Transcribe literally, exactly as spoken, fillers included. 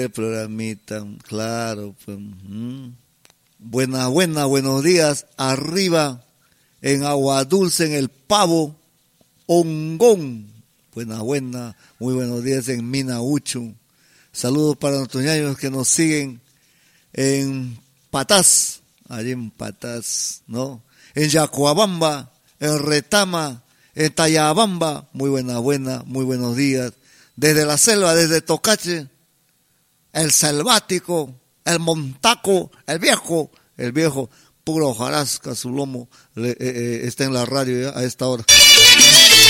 El programita, claro. Pues, mm. Buena, buena, buenos días. Arriba, en Agua Dulce, en El Pavo, Ongón. Buena, buena, muy buenos días en Minauchu. Saludos para nuestros ñaños que nos siguen en Patás, allí en Patás, ¿no? En Yacuabamba, en Retama, en Tayabamba. Muy buena, buena, muy buenos días. Desde la selva, desde Tocache, el selvático, el montaco, el viejo, el viejo, puro hojarasca, su lomo, le, eh, eh, está en la radio ya a esta hora.